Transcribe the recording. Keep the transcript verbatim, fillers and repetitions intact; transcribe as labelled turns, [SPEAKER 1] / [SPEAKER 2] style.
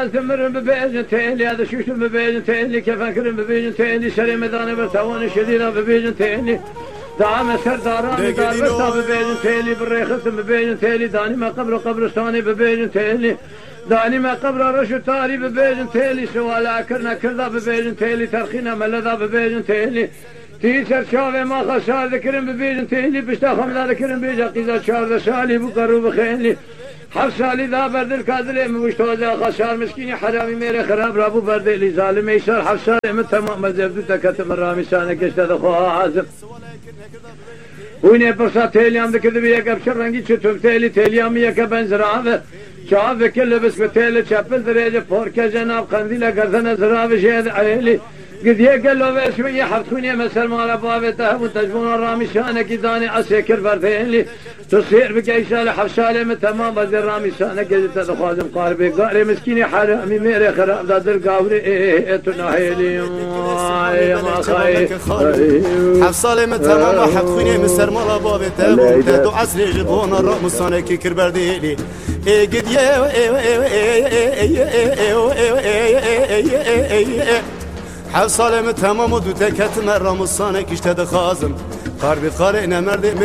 [SPEAKER 1] ثمر ببيجن تيلي هذا شوش ببيجن تيلي كيف أكرم ببيجن تيلي شري مداني برتواني شديدة ببيجن تيلي دعم سرداراني دار برتا ببيجن تيلي بالريخص ببيجن تيلي داني ما قبر قبرستاني ببيجن تيلي داني ما قبر رشو تاري ببيجن تيلي سوالا كرنا كردا ببيجن تيلي ترخينا ملدا ببيجن تيلي تيسر شاوه ما خسار ذكرن ببيجن تيلي بشتا خمدا ذكرن بيجا قيزا شارد سالي بقرو بخيلي حف سالی دا بردل کادلی موشتوزا خسار مسکینی حرامی میره خراب رابو بردلی ظالم ایشار حف سالی من تمام مزبدو تکتم رامی سانه کشته دخواه حازم وینه پرسا تیلیام دکرده بی یک ابشر رنگی چطور تیلی تیلیامی یک بنزراوه چاوه کل بس به تیل چپل دریجه پورکه جناب قندیل گردن زراوه شهد عیلی قد يقلوا بشوية حفتوني مثل ما لبابته وتجبون الرامي شانك داني عسيكر بردين لي تصير بقى شالة حفشالة من تمام بدي الرامي شانك قد تدخوازم قاربي قاري مسكيني حرامي ميري خراب داد القاوري ايه تناهيلي يا ما خاي
[SPEAKER 2] حفشالة من تمام حفتوني مثل ما لبابته وتدو عسري جبون الرامي شانك كر بردين لي ايه قد يه حف سالم تمام و دو تکت مرام و سانه کشته دخازم قربی قاره نمرده